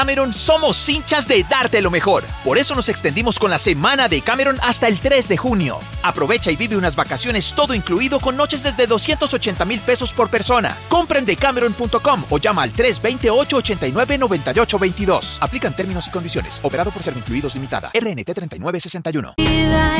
Cameron somos hinchas de darte lo mejor. Por eso nos extendimos con la semana de Cameron hasta el 3 de junio. Aprovecha y vive unas vacaciones todo incluido con noches desde 280,000 pesos por persona. Compra en decameron.com o llama al 320-889-9822. Aplican términos y condiciones. Operado por Servincluidos Limitada. RNT 3961.